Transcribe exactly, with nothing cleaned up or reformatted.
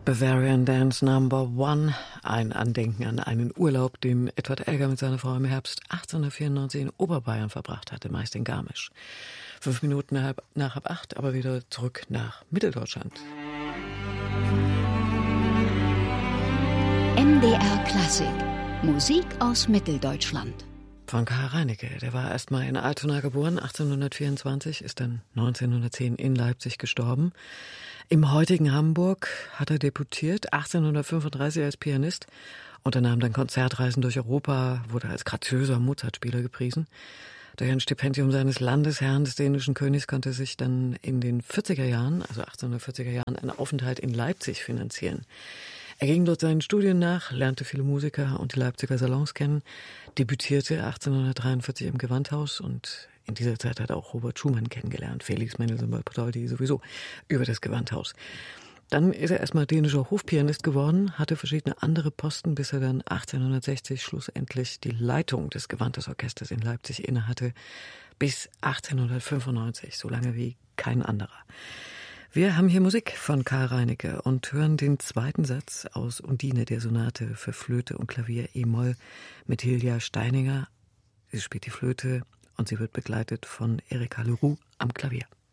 Bavarian Dance Number One, ein Andenken an einen Urlaub, den Edward Elgar mit seiner Frau im Herbst achtzehnhundertvierundneunzig in Oberbayern verbracht hatte, meist in Garmisch. Fünf Minuten nach, nach halb acht, aber wieder zurück nach Mitteldeutschland. M D R Klassik, Musik aus Mitteldeutschland. Von Karl Reinecke, der war erstmal in Altona geboren, achtzehnhundertvierundzwanzig, ist dann neunzehnhundertzehn in Leipzig gestorben. Im heutigen Hamburg hat er debütiert, achtzehnhundertfünfunddreißig als Pianist, unternahm dann Konzertreisen durch Europa, wurde als graziöser Mozartspieler gepriesen. Durch ein Stipendium seines Landesherrn des dänischen Königs konnte sich dann in den vierziger Jahren, also achtzehnhundertvierziger Jahren, ein Aufenthalt in Leipzig finanzieren. Er ging dort seinen Studien nach, lernte viele Musiker und die Leipziger Salons kennen, debütierte achtzehnhundertdreiundvierzig im Gewandhaus und in dieser Zeit hat er auch Robert Schumann kennengelernt, Felix Mendelssohn Bartholdy sowieso über das Gewandhaus. Dann ist er erstmal dänischer Hofpianist geworden, hatte verschiedene andere Posten, bis er dann achtzehnhundertsechzig schlussendlich die Leitung des Gewandhausorchesters in Leipzig innehatte, bis achtzehnhundertfünfundneunzig, so lange wie kein anderer. Wir haben hier Musik von Karl Reinecke und hören den zweiten Satz aus Undine, der Sonate für Flöte und Klavier E-Moll mit Hilja Steininger. Sie spielt die Flöte und sie wird begleitet von Erika Leroux am Klavier.